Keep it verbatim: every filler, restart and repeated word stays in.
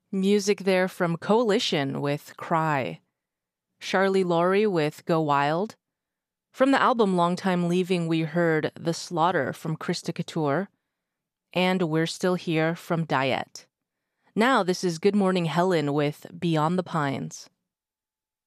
Music there from Coalition with Cry. Charlie Laurie with Go Wild. From the album Long Time Leaving, we heard The Slaughter from Krista Couture. And We're Still Here from Diet. Now this is Good Morning Helen with Beyond the Pines.